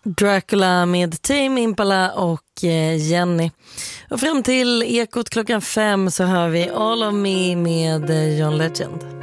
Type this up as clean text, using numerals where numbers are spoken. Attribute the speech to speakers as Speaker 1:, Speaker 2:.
Speaker 1: Dracula med Tame Impala och Jenny. Och fram till Ekot klockan 5 så hör vi All of Me med John Legend.